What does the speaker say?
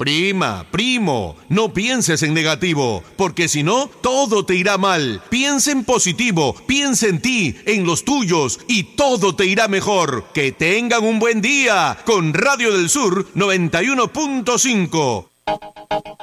Prima, primo, no pienses en negativo, porque si no, todo te irá mal. Piensa en positivo, piensa en ti, en los tuyos, y todo te irá mejor. Que tengan un buen día con Radio del Sur 91.5.